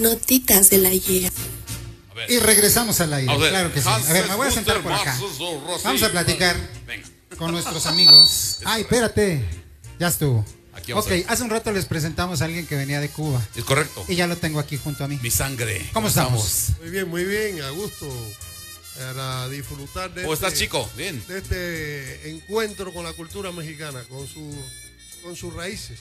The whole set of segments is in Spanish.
Notitas del ayer. Y regresamos al aire, claro que sí. A ver, me voy a sentar por acá. Vamos a platicar con nuestros amigos. Ay, espérate. Ya estuvo. Ok, hace un rato les presentamos a alguien que venía de Cuba. Es correcto. Y ya lo tengo aquí junto a mí. Mi sangre. ¿Cómo estamos? Muy bien, a gusto. Para disfrutar de ¿Cómo estás, chico? Bien. De este encuentro con la cultura mexicana, con sus raíces.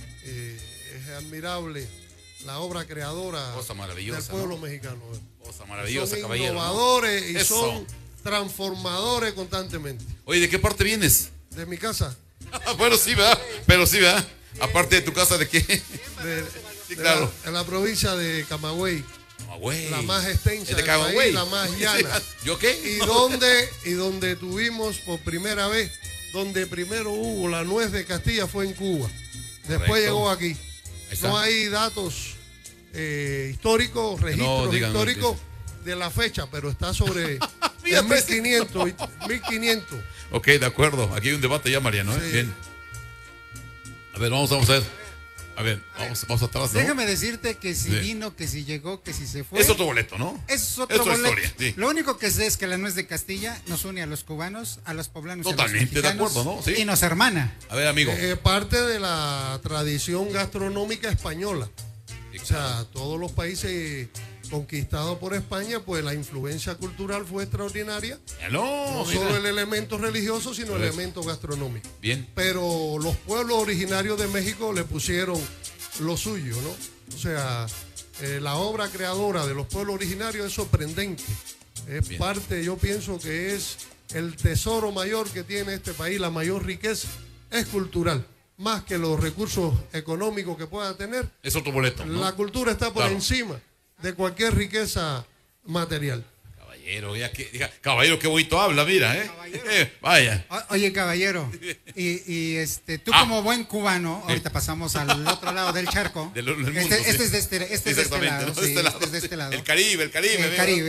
Es admirable la obra creadora del pueblo mexicano. Cosa maravillosa, son caballero. Innovadores, ¿no? Y Eso. son transformadores constantemente. Oye, ¿de qué parte vienes? De mi casa. Bueno, sí, ¿verdad? Pero sí, ¿verdad? Aparte de tu casa, ¿de qué? Sí, claro. En la provincia de Camagüey. Camagüey. La más extensa ¿Es de del Camagüey? país, la más llana. ¿Yo qué? Y donde tuvimos por primera vez, donde primero hubo la nuez de Castilla fue en Cuba. Después Correcto. llegó aquí. No hay datos históricos, registros históricos de la fecha, pero está sobre 1500. Ok, de acuerdo. Aquí hay un debate ya, Mariano. ¿Eh? Sí. Bien. A ver, vamos a ver. A ver, vamos atrás, ¿no? Déjame decirte que si vino, que si llegó, que si se fue. Es otro boleto, ¿no? Es otro boleto. Historia, sí. Lo único que sé es que la nuez de Castilla nos une a los cubanos, a los poblanos, totalmente a los de acuerdo, ¿no? Sí. Y nos hermana. A ver, amigo. Parte de la tradición gastronómica española. O sea, todos los países conquistados por España, pues la influencia cultural fue extraordinaria. No solo el elemento religioso, sino el elemento gastronómico. Bien. Pero los pueblos originarios de México le pusieron lo suyo, ¿no? O sea, la obra creadora de los pueblos originarios es sorprendente. Es parte, yo pienso que es el tesoro mayor que tiene este país, la mayor riqueza es cultural. Más que los recursos económicos que pueda tener. Es otro boleto, ¿no? La cultura está por encima de cualquier riqueza material. Caballero, caballero, qué bonito habla, mira, vaya. Oye, caballero, y tú como buen cubano, ahorita pasamos al otro lado del charco. Del mundo, este es de este lado. El Caribe. El Caribe.